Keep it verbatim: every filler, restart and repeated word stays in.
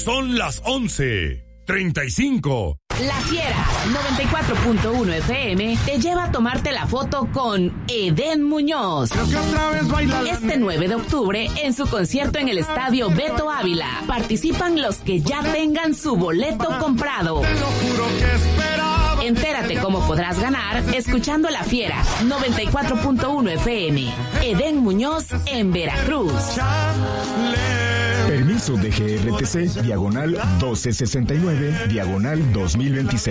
Son las once treinta y cinco. La Fiera noventa y cuatro punto uno F M te lleva a tomarte la foto con Edén Muñoz. Este nueve de octubre en su concierto en el Estadio Beto Ávila. Participan los que ya tengan su boleto comprado. Entérate cómo podrás ganar escuchando La Fiera noventa y cuatro punto uno F M. Edén Muñoz en Veracruz. Permiso de G R T C, diagonal doce sesenta y nueve, diagonal dos mil veintiséis.